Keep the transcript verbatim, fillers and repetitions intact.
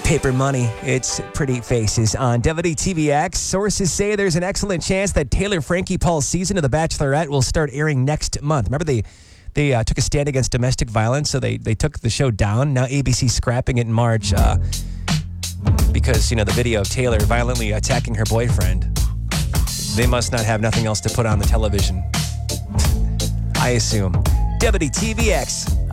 Paper Money. It's Pretty Faces on W T V X. Sources say there's an excellent chance that Taylor Frankie Paul's season of The Bachelorette will start airing next month. Remember, they they uh, took a stand against domestic violence, so they, they took the show down. Now A B C scrapping it in March uh, because, you know, the video of Taylor violently attacking her boyfriend. They must not have nothing else to put on the television. I assume. W T V X.